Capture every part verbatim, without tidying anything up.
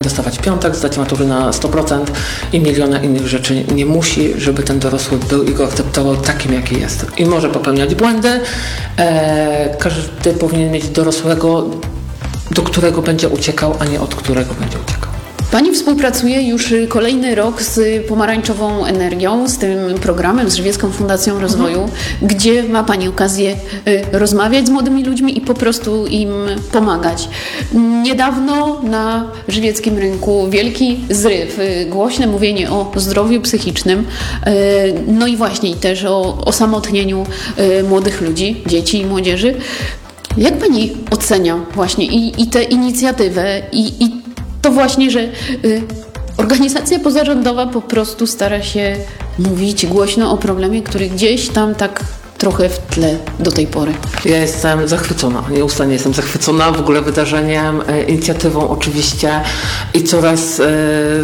dostawać piątek, zdać matury na sto procent i miliona innych rzeczy nie musi, żeby ten dorosły był i go akceptował takim, jaki jest. I może popełniać błędy. E, każdy powinien mieć dorosłego, do którego będzie uciekał, a nie od którego będzie uciekał. Pani współpracuje już kolejny rok z Pomarańczową Energią, z tym programem, z Żywiecką Fundacją Rozwoju, mhm. gdzie ma Pani okazję rozmawiać z młodymi ludźmi i po prostu im pomagać. Niedawno na żywieckim rynku wielki zryw, głośne mówienie o zdrowiu psychicznym, no i właśnie też o osamotnieniu młodych ludzi, dzieci i młodzieży. Jak Pani ocenia właśnie i, i tę inicjatywę i, i to właśnie, że y, organizacja pozarządowa po prostu stara się mówić głośno o problemie, który gdzieś tam tak trochę w tle do tej pory. Ja jestem zachwycona, nieustannie jestem zachwycona w ogóle wydarzeniem, e, inicjatywą oczywiście i coraz... E,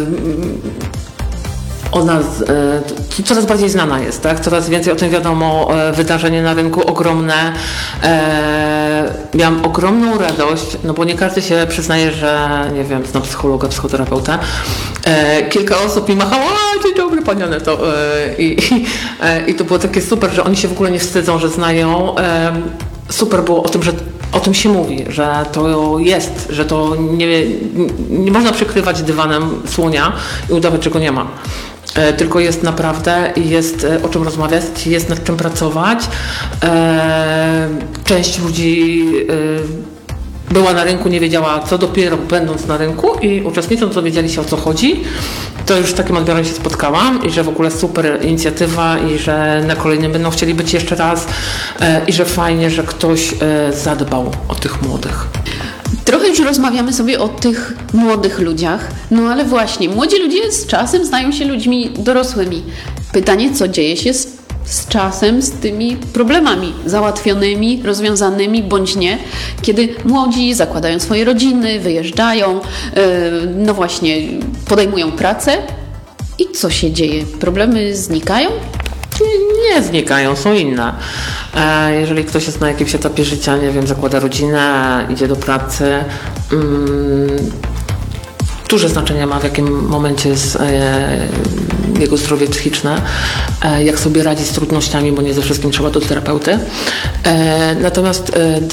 Ona e, coraz bardziej znana jest, tak? Coraz więcej o tym wiadomo, e, wydarzenie na rynku ogromne. E, miałam ogromną radość, no bo nie każdy się przyznaje, że nie wiem, znam psychologa, psychoterapeutę. E, kilka osób mi machało, a dzień dobry Pani Aneto. E, i, e, I to było takie super, że oni się w ogóle nie wstydzą, że znają. E, super było o tym, że o tym się mówi, że to jest, że to nie, nie można przykrywać dywanem słonia i udawać, że go nie ma. E, tylko jest naprawdę i jest e, o czym rozmawiać, jest nad czym pracować. E, część ludzi e, była na rynku, nie wiedziała co, dopiero będąc na rynku i uczestnicząc dowiedzieli się o co chodzi. To już z takim odbiorem się spotkałam i że w ogóle super inicjatywa i że na kolejnym będą chcieli być jeszcze raz e, i że fajnie, że ktoś e, zadbał o tych młodych. Trochę już rozmawiamy sobie o tych młodych ludziach, no ale właśnie, młodzi ludzie z czasem stają się ludźmi dorosłymi. Pytanie, co dzieje się z, z czasem, z tymi problemami załatwionymi, rozwiązanymi bądź nie, kiedy młodzi zakładają swoje rodziny, wyjeżdżają, yy, no właśnie, podejmują pracę i co się dzieje? Problemy znikają? Nie znikają, są inne. Jeżeli ktoś jest na jakimś etapie życia, nie wiem, zakłada rodzinę, idzie do pracy, um, duże znaczenie ma w jakim momencie jest e, jego zdrowie psychiczne, e, jak sobie radzi z trudnościami, bo nie ze wszystkim trzeba do terapeuty. E, natomiast e,